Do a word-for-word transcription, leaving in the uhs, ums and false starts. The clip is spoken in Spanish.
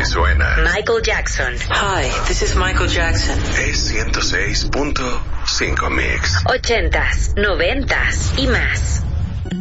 Si suena Michael Jackson. Hi, this is Michael Jackson. Es ciento seis punto cinco Mix. Ochentas, noventas y más.